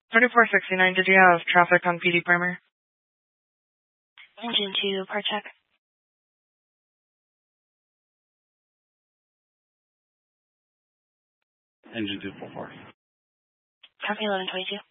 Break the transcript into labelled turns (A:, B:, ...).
A: 3469, did you have traffic on PD Primer?
B: Engine 2, part check.
C: Engine 2, full force.
B: Copy 1122.